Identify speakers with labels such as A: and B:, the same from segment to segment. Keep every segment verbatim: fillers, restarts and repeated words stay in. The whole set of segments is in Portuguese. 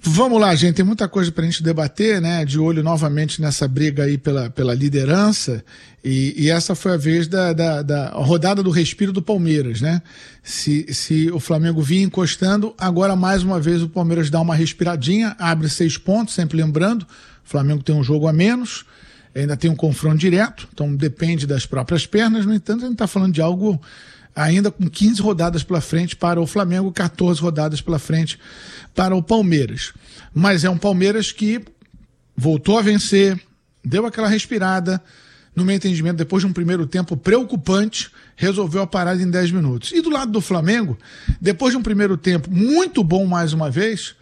A: Vamos lá, gente, tem muita coisa pra gente debater, né? De olho novamente nessa briga aí pela, pela liderança. E, e essa foi a vez da, da, da rodada do respiro do Palmeiras, né? Se, se o Flamengo vinha encostando, agora mais uma vez o Palmeiras dá uma respiradinha, abre seis pontos, sempre lembrando, o Flamengo tem um jogo a menos, ainda tem um confronto direto, então depende das próprias pernas. No entanto, a gente está falando de algo ainda com quinze rodadas pela frente para o Flamengo, quatorze rodadas pela frente para o Palmeiras. Mas é um Palmeiras que voltou a vencer, deu aquela respirada, no meu entendimento, depois de um primeiro tempo preocupante, resolveu a parada em dez minutos. E do lado do Flamengo, depois de um primeiro tempo muito bom mais uma vez,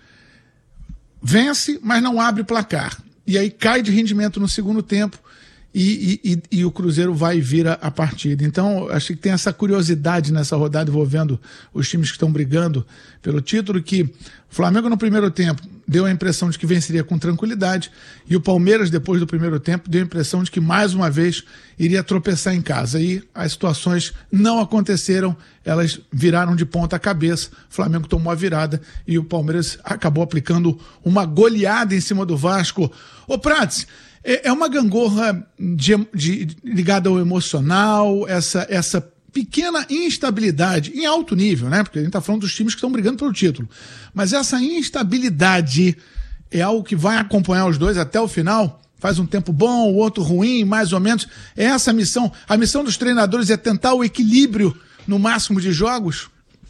A: vence, mas não abre placar. E aí cai de rendimento no segundo tempo e, e, e, e o Cruzeiro vai e vira a partida. Então, acho que tem essa curiosidade nessa rodada envolvendo os times que estão brigando pelo título, que o Flamengo no primeiro tempo deu a impressão de que venceria com tranquilidade e o Palmeiras, depois do primeiro tempo, deu a impressão de que mais uma vez iria tropeçar em casa. E as situações não aconteceram, elas viraram de ponta cabeça, o Flamengo tomou a virada e o Palmeiras acabou aplicando uma goleada em cima do Vasco. Ô Prats, é uma gangorra de, de, ligada ao emocional, essa, essa pequena instabilidade em alto nível, né? Porque a gente está falando dos times que estão brigando pelo título. Mas essa instabilidade é algo que vai acompanhar os dois até o final? Faz um tempo bom, o outro ruim, mais ou menos. É essa a missão. A missão dos treinadores é tentar o equilíbrio no máximo de jogos?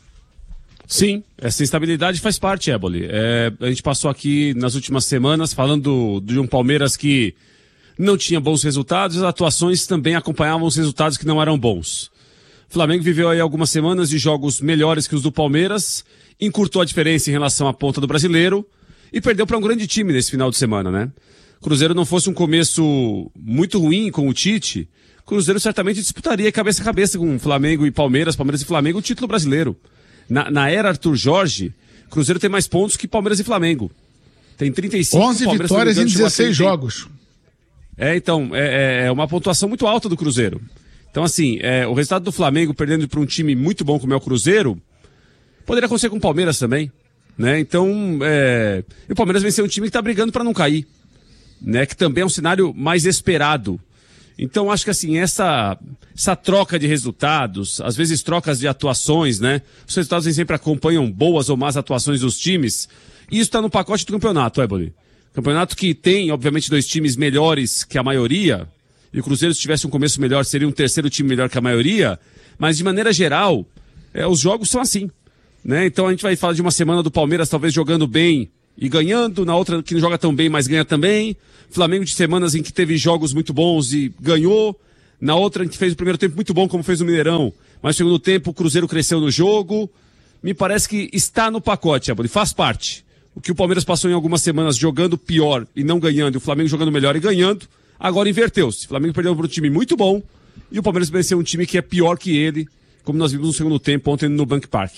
B: Sim, essa instabilidade faz parte, Éboli. É, a gente passou aqui nas últimas semanas falando de um Palmeiras que não tinha bons resultados, as atuações também acompanhavam os resultados que não eram bons. O Flamengo viveu aí algumas semanas de jogos melhores que os do Palmeiras, encurtou a diferença em relação à ponta do Brasileiro e perdeu para um grande time nesse final de semana, né? Cruzeiro não fosse um começo muito ruim com o Tite, Cruzeiro certamente disputaria cabeça a cabeça com Flamengo e Palmeiras, Palmeiras e Flamengo, o título brasileiro. Na, na era Arthur Jorge, Cruzeiro tem mais pontos que Palmeiras e Flamengo. Tem trinta e cinco.
A: onze vitórias em dezesseis jogos.
B: É, então, é, é uma pontuação muito alta do Cruzeiro. Então, assim, é, o resultado do Flamengo perdendo para um time muito bom como é o Cruzeiro, poderia acontecer com o Palmeiras também, né? Então, é... e o Palmeiras venceu um time que está brigando para não cair, né? Que também é um cenário mais esperado. Então, acho que assim, essa, essa troca de resultados, às vezes trocas de atuações, né? Os resultados nem sempre acompanham boas ou más atuações dos times. E isso está no pacote do campeonato, Éboli. Campeonato que tem, obviamente, dois times melhores que a maioria. E o Cruzeiro, se tivesse um começo melhor, seria um terceiro time melhor que a maioria. Mas, de maneira geral, é, os jogos são assim, né? Então, a gente vai falar de uma semana do Palmeiras talvez jogando bem e ganhando, na outra que não joga tão bem, mas ganha também. Flamengo de semanas em que teve jogos muito bons e ganhou. Na outra em que fez o primeiro tempo muito bom, como fez o Mineirão. Mas no segundo tempo o Cruzeiro cresceu no jogo. Me parece que está no pacote, Éboli, faz parte. O que o Palmeiras passou em algumas semanas jogando pior e não ganhando, e o Flamengo jogando melhor e ganhando, agora inverteu-se. O Flamengo perdeu para um time muito bom e o Palmeiras venceu um time que é pior que ele, como nós vimos no segundo tempo ontem no Bank Park.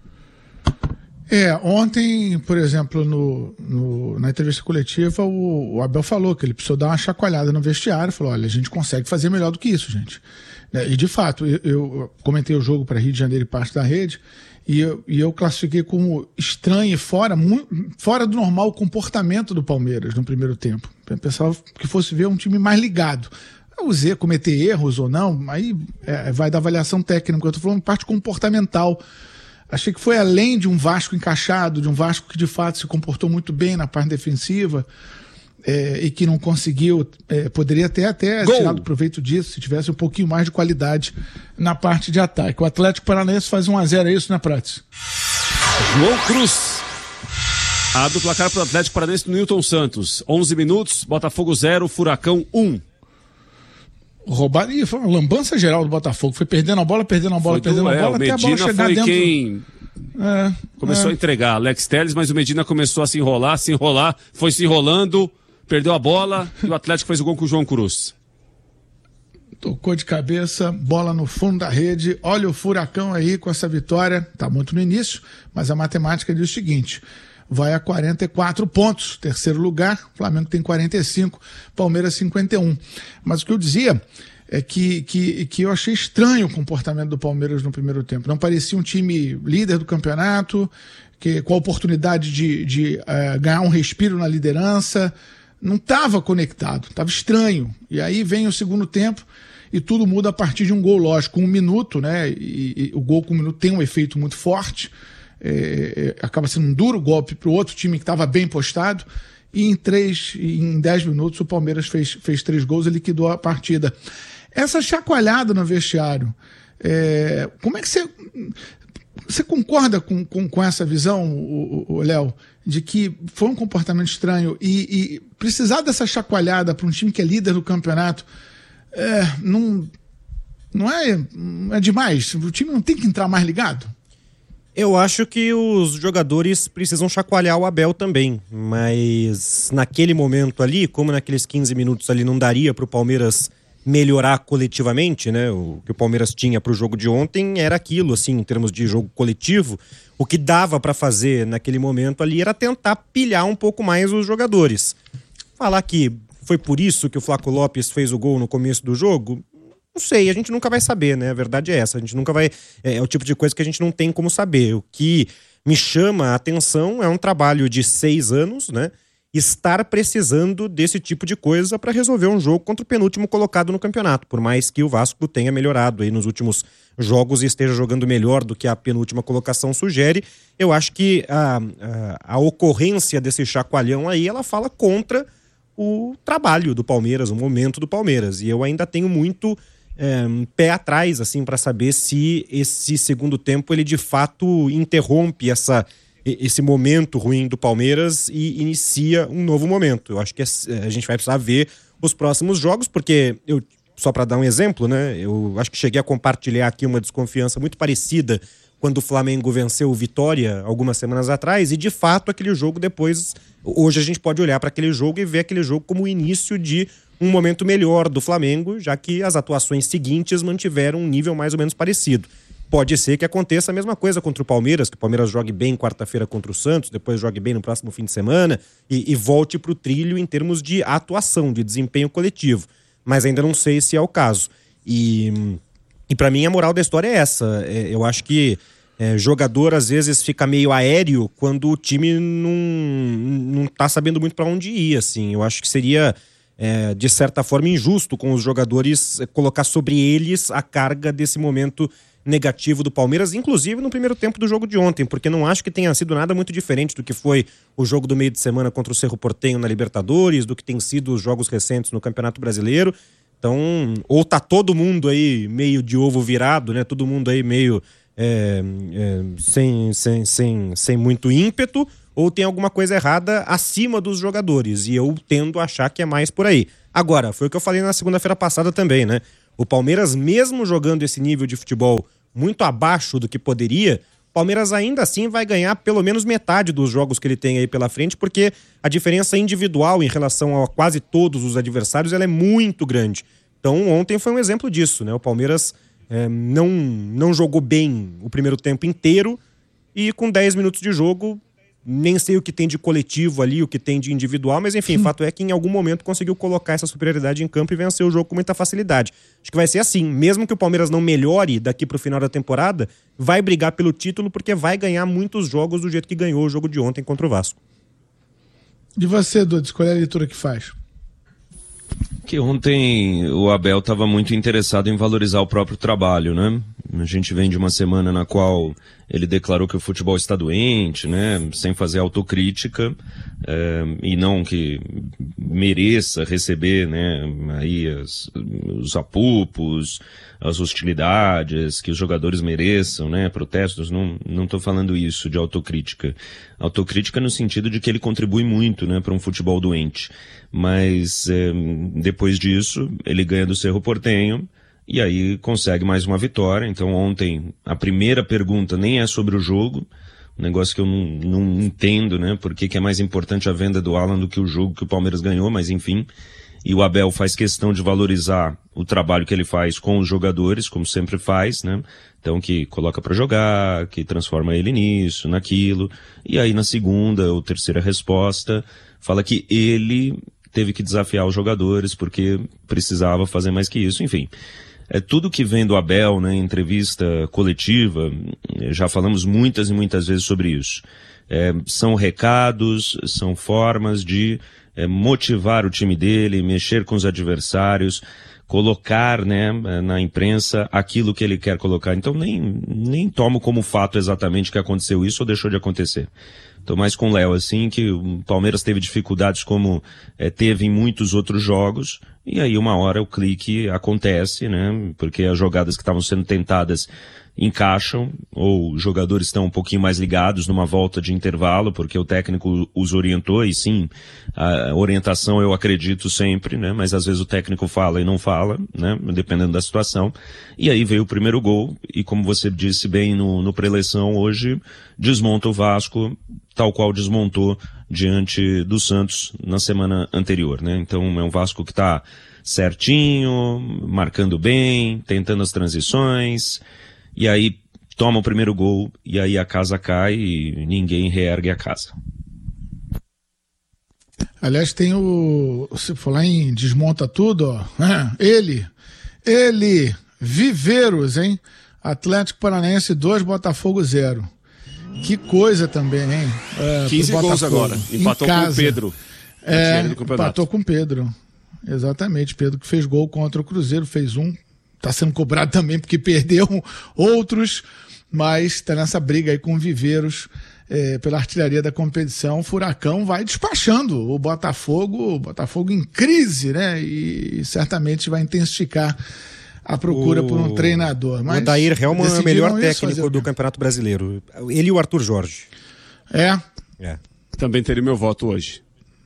A: É, ontem, por exemplo, no, no, na entrevista coletiva, o, o Abel falou que ele precisou dar uma chacoalhada no vestiário, falou, olha, a gente consegue fazer melhor do que isso, gente. E, de fato, eu, eu comentei o jogo para Rio de Janeiro e parte da rede, e eu, e eu classifiquei como estranho e fora, muito, fora do normal o comportamento do Palmeiras no primeiro tempo. Eu pensava que fosse ver um time mais ligado. Eu usei cometer erros ou não, aí é, vai da avaliação técnica, eu estou falando parte comportamental. Achei que foi além de um Vasco encaixado, de um Vasco que de fato se comportou muito bem na parte defensiva é, e que não conseguiu, é, poderia ter até Gol. tirado proveito disso se tivesse um pouquinho mais de qualidade na parte de ataque. O Atlético Paranaense faz um a zero, é isso, né, Prates?
B: João Cruz abre o placar para o Atlético Paranaense no Newton Santos. onze minutos, Botafogo zero, Furacão um.
A: Roubar, e foi uma lambança geral do Botafogo, foi perdendo a bola, perdendo a bola, foi perdendo do, a bola, é, até a bola chegar
B: foi
A: dentro.
B: Quem
A: é,
B: começou
A: é.
B: a entregar, Alex Telles, mas o Medina começou a se enrolar, se enrolar, foi se enrolando, perdeu a bola e o Atlético fez o gol com o João Cruz.
A: Tocou de cabeça, bola no fundo da rede, olha o Furacão aí com essa vitória, tá muito no início, mas a matemática diz o seguinte, vai a quarenta e quatro pontos, terceiro lugar, Flamengo tem quarenta e cinco, Palmeiras cinquenta e um. Mas o que eu dizia é que, que, que eu achei estranho o comportamento do Palmeiras no primeiro tempo. Não parecia um time líder do campeonato, porque com a oportunidade de, de uh, ganhar um respiro na liderança, não estava conectado, estava estranho. E aí vem o segundo tempo e tudo muda a partir de um gol, lógico, com um minuto, né? E, e o gol com um minuto tem um efeito muito forte, é, é, acaba sendo um duro golpe para o outro time que estava bem postado. E em três, em dez minutos o Palmeiras fez, fez três gols e liquidou a partida. Essa chacoalhada no vestiário, é, como é que você... Você concorda com, com, com essa visão, Léo, de que foi um comportamento estranho e, e precisar dessa chacoalhada para um time que é líder do campeonato é, não, não, é, não é demais? O time não tem que entrar mais ligado?
C: Eu acho que os jogadores precisam chacoalhar o Abel também, mas naquele momento ali, como naqueles quinze minutos ali não daria para o Palmeiras melhorar coletivamente, né? O que o Palmeiras tinha para o jogo de ontem era aquilo, assim, em termos de jogo coletivo. O que dava para fazer naquele momento ali era tentar pilhar um pouco mais os jogadores. Falar que foi por isso que o Flaco Lopes fez o gol no começo do jogo, não sei, a gente nunca vai saber, né? A verdade é essa, a gente nunca vai... É, é o tipo de coisa que a gente não tem como saber. O que me chama a atenção é um trabalho de seis anos, né? Estar precisando desse tipo de coisa para resolver um jogo contra o penúltimo colocado no campeonato, por mais que o Vasco tenha melhorado aí nos últimos jogos e esteja jogando melhor do que a penúltima colocação sugere. Eu acho que a, a, a ocorrência desse chacoalhão aí, ela fala contra o trabalho do Palmeiras, o momento do Palmeiras, e eu ainda tenho muito é, pé atrás, assim, para saber se esse segundo tempo ele de fato interrompe essa esse momento ruim do Palmeiras e inicia um novo momento. Eu acho que a gente vai precisar ver os próximos jogos, porque eu, só para dar um exemplo, né, eu acho que cheguei a compartilhar aqui uma desconfiança muito parecida quando o Flamengo venceu o Vitória algumas semanas atrás, e de fato aquele jogo depois, hoje a gente pode olhar para aquele jogo e ver aquele jogo como o início de um momento melhor do Flamengo, já que as atuações seguintes mantiveram um nível mais ou menos parecido. Pode ser que aconteça a mesma coisa contra o Palmeiras, que o Palmeiras jogue bem quarta-feira contra o Santos, depois jogue bem no próximo fim de semana e, e volte para o trilho em termos de atuação, de desempenho coletivo. Mas ainda não sei se é o caso. E, e para mim a moral da história é essa. É, eu acho que é, jogador às vezes fica meio aéreo quando o time não, não tá sabendo muito para onde ir. Assim. Eu acho que seria, é, de certa forma, injusto com os jogadores colocar sobre eles a carga desse momento negativo do Palmeiras, inclusive no primeiro tempo do jogo de ontem, porque não acho que tenha sido nada muito diferente do que foi o jogo do meio de semana contra o Cerro Porteño na Libertadores, do que tem sido os jogos recentes no Campeonato Brasileiro. Então, ou tá todo mundo aí meio de ovo virado, né? Todo mundo aí meio é, é, sem, sem, sem, sem muito ímpeto, ou tem alguma coisa errada acima dos jogadores, e eu tendo a achar que é mais por aí. Agora, foi o que eu falei na segunda-feira passada também, né? O Palmeiras, mesmo jogando esse nível de futebol muito abaixo do que poderia, o Palmeiras ainda assim vai ganhar pelo menos metade dos jogos que ele tem aí pela frente, porque a diferença individual em relação a quase todos os adversários ela é muito grande. Então ontem foi um exemplo disso, né? O Palmeiras é, não, não jogou bem o primeiro tempo inteiro e com dez minutos de jogo, nem sei o que tem de coletivo ali, o que tem de individual, mas enfim, o fato é que em algum momento conseguiu colocar essa superioridade em campo e vencer o jogo com muita facilidade. Acho que vai ser assim, mesmo que o Palmeiras não melhore daqui pro final da temporada, vai brigar pelo título porque vai ganhar muitos jogos do jeito que ganhou o jogo de ontem contra o Vasco.
A: De você, Dudu, qual é a leitura que faz?
D: Que ontem o Abel estava muito interessado em valorizar o próprio trabalho, né? A gente vem de uma semana na qual ele declarou que o futebol está doente, né? Sem fazer autocrítica, é, e não que mereça receber, né? Aí as, os apupos, as hostilidades, que os jogadores mereçam, né? Protestos, não, não tô falando isso de autocrítica. Autocrítica no sentido de que ele contribui muito, né? Para um futebol doente. Mas é, depois disso, ele ganha do Cerro Porteño e aí consegue mais uma vitória. Então ontem a primeira pergunta nem é sobre o jogo, um negócio que eu não, não entendo, né? Por que que é mais importante a venda do Alan do que o jogo que o Palmeiras ganhou, mas enfim. E o Abel faz questão de valorizar o trabalho que ele faz com os jogadores, como sempre faz, né? Então que coloca para jogar, que transforma ele nisso, naquilo. E aí na segunda ou terceira resposta fala que ele teve que desafiar os jogadores porque precisava fazer mais que isso, enfim. É tudo que vem do Abel, né, em entrevista coletiva, já falamos muitas e muitas vezes sobre isso. É, são recados, são formas de é, motivar o time dele, mexer com os adversários, colocar, né, na imprensa aquilo que ele quer colocar. Então nem, nem tomo como fato exatamente que aconteceu isso ou deixou de acontecer. Tô mais com o Léo, assim, que o Palmeiras teve dificuldades como é, teve em muitos outros jogos, e aí uma hora o clique acontece, né, porque as jogadas que estavam sendo tentadas encaixam, ou os jogadores estão um pouquinho mais ligados numa volta de intervalo, porque o técnico os orientou, e sim, a orientação eu acredito sempre, né, mas às vezes o técnico fala e não fala, né, dependendo da situação, e aí veio o primeiro gol, e como você disse bem no, no pré-eleição hoje, desmonta o Vasco, tal qual desmontou diante do Santos na semana anterior, né, então é um Vasco que está certinho, marcando bem, tentando as transições, e aí toma o primeiro gol, e aí a casa cai e ninguém reergue a casa.
A: Aliás, tem o... Se falar em desmonta tudo, ó. Ele, ele, Viveiros, hein? Atlético Paranaense dois, Botafogo zero. Que coisa também, hein? É,
B: quinze gols agora. Empatou com o Pedro.
A: É, empatou com o Pedro. Exatamente. Pedro que fez gol contra o Cruzeiro, fez um. Está sendo cobrado também porque perdeu outros, mas está nessa briga aí com o Viveiros é, pela artilharia da competição. O Furacão vai despachando o Botafogo, o Botafogo em crise, né? E certamente vai intensificar a procura o... por um treinador. Mas
C: o Odair Helman é o melhor técnico do Campeonato Brasileiro. Ele e o Arthur Jorge.
A: É?
C: É.
B: Também teria meu voto hoje.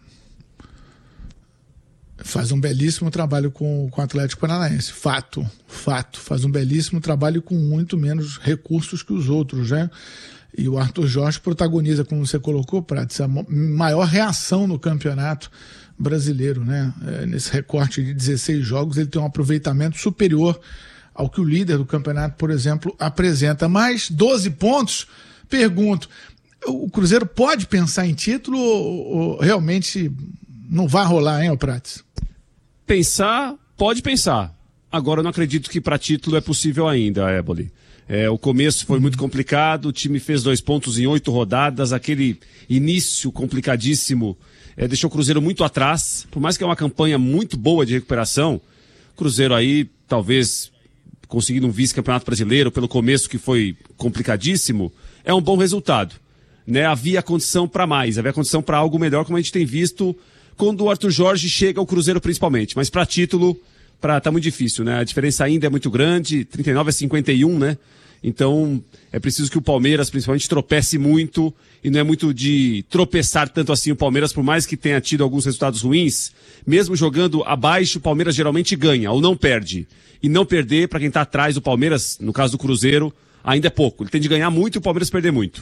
A: Faz um belíssimo trabalho com, com o Atlético Paranaense, fato, fato. Faz um belíssimo trabalho com muito menos recursos que os outros, né? E o Arthur Jorge protagoniza, como você colocou, Prats, a maior reação no campeonato brasileiro, né? É, nesse recorte de dezesseis jogos, ele tem um aproveitamento superior ao que o líder do campeonato, por exemplo, apresenta. Mais doze pontos, pergunto, o Cruzeiro pode pensar em título ou, ou realmente não vai rolar, hein, Prats?
B: Pensar, pode pensar. Agora eu não acredito que para título é possível ainda, Éboli. É, o começo foi muito complicado, o time fez dois pontos em oito rodadas, aquele início complicadíssimo é, deixou o Cruzeiro muito atrás. Por mais que é uma campanha muito boa de recuperação, o Cruzeiro aí, talvez conseguindo um vice-campeonato brasileiro pelo começo que foi complicadíssimo, é um bom resultado. Né? Havia condição para mais, havia condição para algo melhor, como a gente tem visto quando o Arthur Jorge chega ao Cruzeiro principalmente, mas para título, pra, tá muito difícil, né? A diferença ainda é muito grande, trinta e nove a cinquenta e um, né? Então, é preciso que o Palmeiras, principalmente, tropece muito, e não é muito de tropeçar tanto assim o Palmeiras, por mais que tenha tido alguns resultados ruins, mesmo jogando abaixo, o Palmeiras geralmente ganha, ou não perde. E não perder, para quem tá atrás do Palmeiras, no caso do Cruzeiro, ainda é pouco. Ele tem de ganhar muito e o Palmeiras perder muito.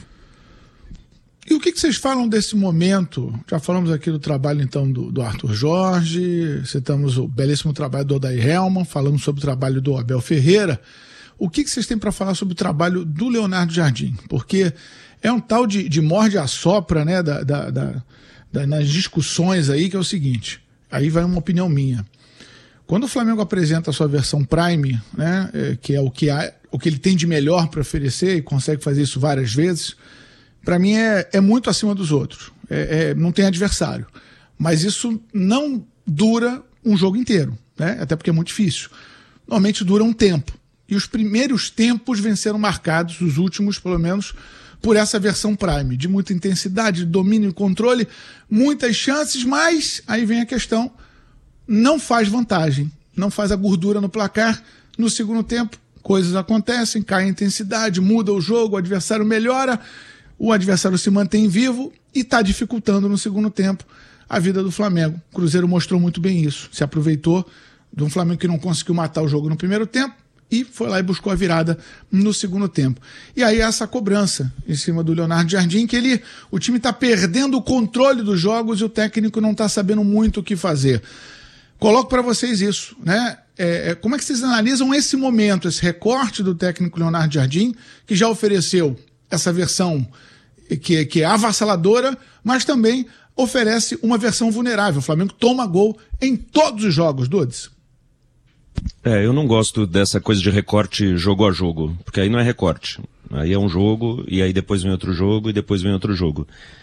A: E o que, que vocês falam desse momento? Já falamos aqui do trabalho, então, do, do Arthur Jorge, citamos o belíssimo trabalho do Odair Helman, falamos sobre o trabalho do Abel Ferreira. O que, que vocês têm para falar sobre o trabalho do Leonardo Jardim? Porque é um tal de, de morde-a-sopra, né, da, da, da, da, nas discussões aí, que é o seguinte, aí vai uma opinião minha. Quando o Flamengo apresenta a sua versão Prime, né, é, que é o que, há, o que ele tem de melhor para oferecer, e consegue fazer isso várias vezes, para mim é, é muito acima dos outros. É, é, não tem adversário. Mas isso não dura um jogo inteiro, né? Até porque é muito difícil. Normalmente dura um tempo. E os primeiros tempos vêm sendo marcados, os últimos, pelo menos, por essa versão Prime. De muita intensidade, de domínio e controle, muitas chances, mas aí vem a questão, não faz vantagem, não faz a gordura no placar. No segundo tempo, coisas acontecem, cai a intensidade, muda o jogo, o adversário melhora, o adversário se mantém vivo e está dificultando no segundo tempo a vida do Flamengo. O Cruzeiro mostrou muito bem isso. Se aproveitou de um Flamengo que não conseguiu matar o jogo no primeiro tempo e foi lá e buscou a virada no segundo tempo. E aí essa cobrança em cima do Leonardo Jardim, que ele, o time está perdendo o controle dos jogos e o técnico não está sabendo muito o que fazer. Coloco para vocês isso, né? É, como é que vocês analisam esse momento, esse recorte do técnico Leonardo Jardim, que já ofereceu essa versão que, que é avassaladora, mas também oferece uma versão vulnerável. O Flamengo toma gol em todos os jogos, Dudes.
D: É, eu não gosto dessa coisa de recorte jogo a jogo, porque aí não é recorte. Aí é um jogo, e aí depois vem outro jogo, e depois vem outro jogo.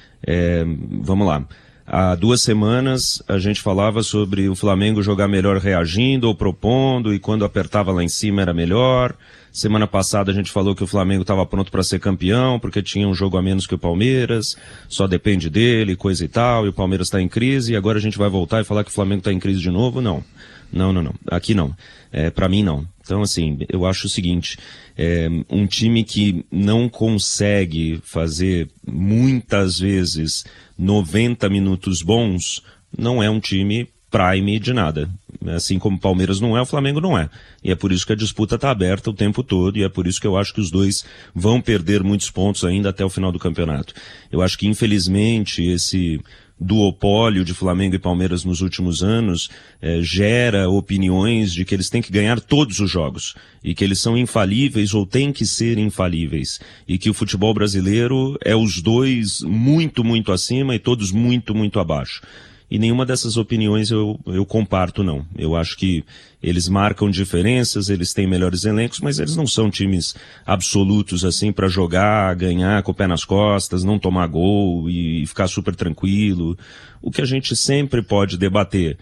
D: É, vamos lá. Há duas semanas a gente falava sobre o Flamengo jogar melhor reagindo ou propondo, e quando apertava lá em cima era melhor. Semana passada a gente falou que o Flamengo estava pronto para ser campeão, porque tinha um jogo a menos que o Palmeiras, só depende dele, coisa e tal, e o Palmeiras está em crise, e agora a gente vai voltar e falar que o Flamengo está em crise de novo? Não. Não, não, não. Aqui não. É, para mim não. Então, assim, eu acho o seguinte, é, um time que não consegue fazer muitas vezes noventa minutos bons, não é um time prime de nada. Assim como o Palmeiras não é, o Flamengo não é. E é por isso que a disputa está aberta o tempo todo, e é por isso que eu acho que os dois vão perder muitos pontos ainda até o final do campeonato. Eu acho que, infelizmente, esse duopólio de Flamengo e Palmeiras nos últimos anos eh, gera opiniões de que eles têm que ganhar todos os jogos e que eles são infalíveis ou têm que ser infalíveis e que o futebol brasileiro é os dois muito, muito acima e todos muito, muito abaixo. E nenhuma dessas opiniões eu, eu comparto, não. Eu acho que eles marcam diferenças, eles têm melhores elencos, mas eles não são times absolutos, assim, para jogar, ganhar com o pé nas costas, não tomar gol e ficar super tranquilo. O que a gente sempre pode debater,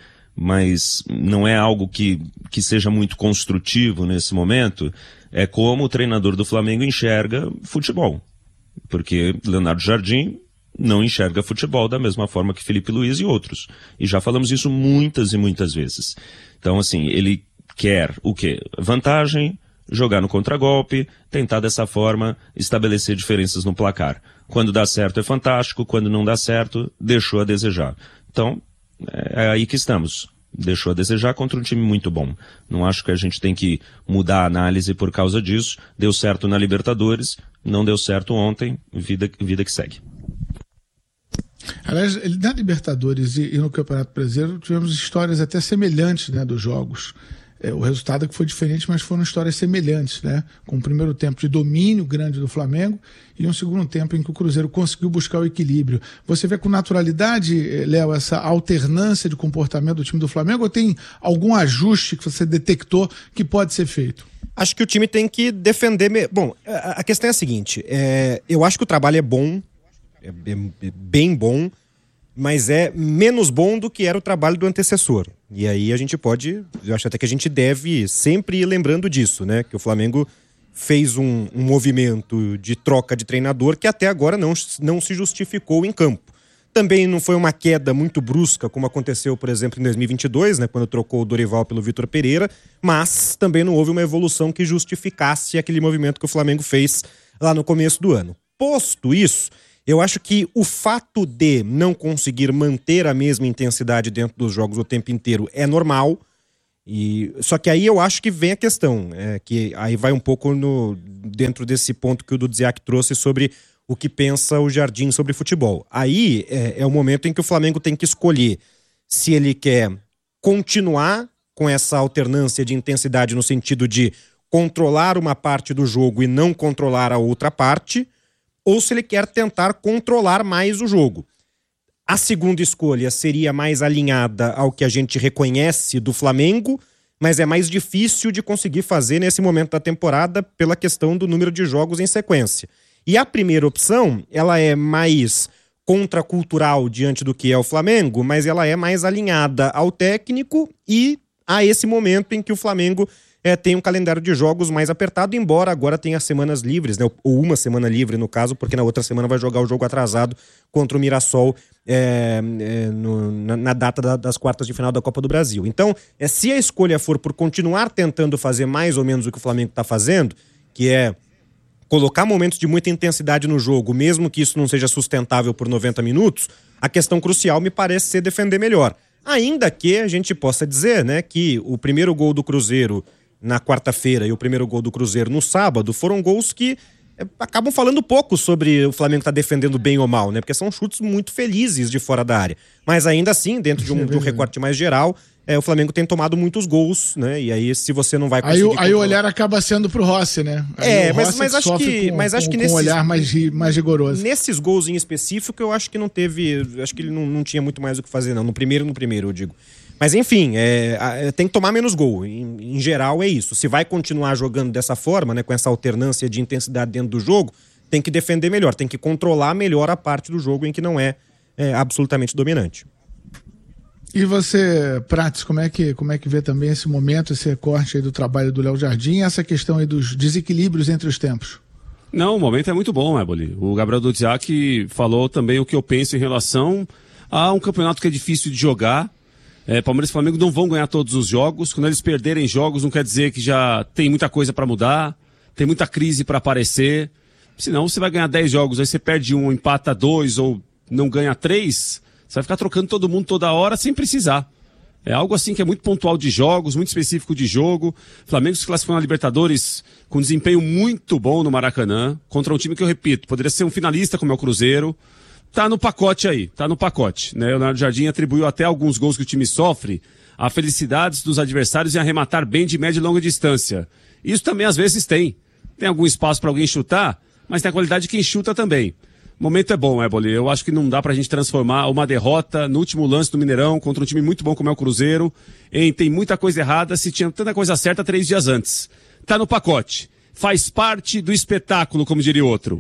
D: mas não é algo que, que seja muito construtivo nesse momento, é como o treinador do Flamengo enxerga futebol. Porque Leonardo Jardim não enxerga futebol da mesma forma que Felipe Luiz e outros. E já falamos isso muitas e muitas vezes. Então, assim, ele quer o quê? Vantagem, jogar no contragolpe, tentar dessa forma estabelecer diferenças no placar. Quando dá certo é fantástico, quando não dá certo, deixou a desejar. Então, é aí que estamos. Deixou a desejar contra um time muito bom. Não acho que a gente tem que mudar a análise por causa disso. Deu certo na Libertadores, não deu certo ontem, vida, vida que segue.
A: Aliás, na Libertadores e, e no Campeonato Brasileiro tivemos histórias até semelhantes, né, dos jogos. É, o resultado é que foi diferente, mas foram histórias semelhantes, né? Com um primeiro tempo de domínio grande do Flamengo e um segundo tempo em que o Cruzeiro conseguiu buscar o equilíbrio. Você vê com naturalidade, Léo, essa alternância de comportamento do time do Flamengo, ou tem algum ajuste que você detectou que pode ser feito?
C: Acho que o time tem que defender... Me... Bom, a questão é a seguinte, é... eu acho que o trabalho é bom, é bem bom, mas é menos bom do que era o trabalho do antecessor. E aí a gente pode, eu acho até que a gente deve sempre ir lembrando disso, né? Que o Flamengo fez um, um movimento de troca de treinador que até agora não, não se justificou em campo. Também não foi uma queda muito brusca, como aconteceu, por exemplo, em dois mil e vinte e dois, né? Quando trocou o Dorival pelo Vitor Pereira, mas também não houve uma evolução que justificasse aquele movimento que o Flamengo fez lá no começo do ano. Posto isso, eu acho que o fato de não conseguir manter a mesma intensidade dentro dos jogos o tempo inteiro é normal. E, só que aí eu acho que vem a questão, é, que aí vai um pouco no, dentro desse ponto que o Dudziak trouxe sobre o que pensa o Jardim sobre futebol. Aí é, é o momento em que o Flamengo tem que escolher se ele quer continuar com essa alternância de intensidade no sentido de controlar uma parte do jogo e não controlar a outra parte, ou se ele quer tentar controlar mais o jogo. A segunda escolha seria mais alinhada ao que a gente reconhece do Flamengo, mas é mais difícil de conseguir fazer nesse momento da temporada pela questão do número de jogos em sequência. E a primeira opção, ela é mais contracultural diante do que é o Flamengo, mas ela é mais alinhada ao técnico e a esse momento em que o Flamengo É, tem um calendário de jogos mais apertado, embora agora tenha semanas livres, né? Ou uma semana livre, no caso, porque na outra semana vai jogar o jogo atrasado contra o Mirassol é, é, no, na, na data da, das quartas de final da Copa do Brasil. Então, é, se a escolha for por continuar tentando fazer mais ou menos o que o Flamengo está fazendo, que é colocar momentos de muita intensidade no jogo, mesmo que isso não seja sustentável por noventa minutos, a questão crucial me parece ser defender melhor. Ainda que a gente possa dizer, né, que o primeiro gol do Cruzeiro na quarta-feira e o primeiro gol do Cruzeiro no sábado foram gols que é, acabam falando pouco sobre o Flamengo estar tá defendendo bem ou mal, né? Porque são chutes muito felizes de fora da área. Mas ainda assim, dentro de um, de um recorte mais geral, é, o Flamengo tem tomado muitos gols, né? E aí, se você não vai conseguir...
A: Aí, o- aí
C: controlar-
A: o olhar acaba sendo pro Rossi, né? Aí
C: É,
A: o
C: mas-
A: Rossi
C: mas acho
A: sofre
C: que-
A: com,
C: mas acho
A: com,
C: que
A: com
C: nesses-
A: um olhar mais, ri- mais rigoroso.
C: Nesses gols em específico, eu acho que não teve... Acho que ele não, não tinha muito mais o que fazer, não. No primeiro, no primeiro, eu digo. Mas enfim, é, a- tem que tomar menos gol. Em, em geral, é isso. Se vai continuar jogando dessa forma, né, com essa alternância de intensidade dentro do jogo, tem que defender melhor, tem que controlar melhor a parte do jogo em que não é, é absolutamente dominante.
A: E você, Prates, como é, que, como é que vê também esse momento, esse recorte aí do trabalho do Léo Jardim e essa questão aí dos desequilíbrios entre os tempos?
B: Não, o momento é muito bom, Éboli. O Gabriel Dudziak falou também o que eu penso em relação a um campeonato que é difícil de jogar. É, Palmeiras e Flamengo não vão ganhar todos os jogos. Quando eles perderem jogos, não quer dizer que já tem muita coisa para mudar, tem muita crise para aparecer. Senão você vai ganhar dez jogos, aí você perde um, empata dois ou não ganha três, você vai ficar trocando todo mundo toda hora sem precisar. É algo assim que é muito pontual de jogos, muito específico de jogo. O Flamengo se classificou na Libertadores com desempenho muito bom no Maracanã, contra um time que eu repito, poderia ser um finalista como é o Cruzeiro. Tá no pacote aí, tá no pacote, né? O Leonardo Jardim atribuiu até alguns gols que o time sofre a felicidades dos adversários em arrematar bem de média e longa distância. Isso também às vezes tem. Tem algum espaço para alguém chutar, mas tem a qualidade de quem chuta também. O momento é bom, Éboli. Eu acho que não dá pra gente transformar uma derrota no último lance do Mineirão contra um time muito bom como é o Cruzeiro em tem muita coisa errada se tinha tanta coisa certa três dias antes. Tá no pacote. Faz parte do espetáculo, como diria outro.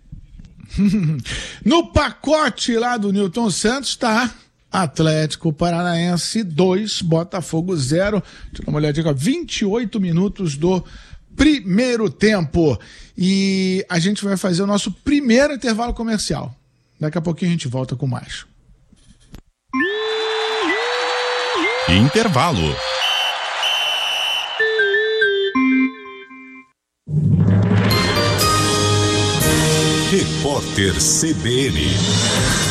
A: No pacote lá do Newton Santos tá Atlético Paranaense dois, Botafogo zero. Deixa eu dar uma olhadinha aqui, ó. vinte e oito minutos do primeiro tempo. E a gente vai fazer o nosso primeiro intervalo comercial. Daqui a pouquinho a gente volta com mais.
E: Intervalo. Repórter C B N.